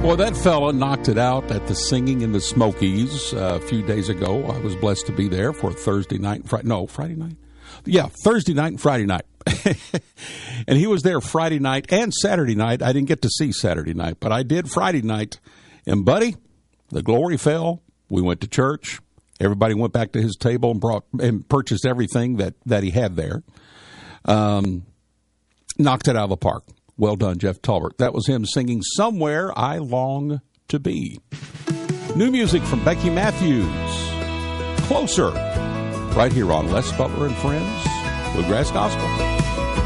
Well, that fella knocked it out at the Singing in the Smokies a few days ago. I was blessed to be there for Thursday night, Friday night. Yeah, Thursday night and Friday night. And he was there Friday night and Saturday night. I didn't get to see Saturday night, but I did Friday night. And, buddy, the glory fell. We went to church. Everybody went back to his table and purchased everything that he had there. Knocked it out of the park. Well done, Jeff Tolbert. That was him singing Somewhere I Long to Be. New music from Becky Matthews. Closer. Right here on Les Butler and Friends, Bluegrass Gospel.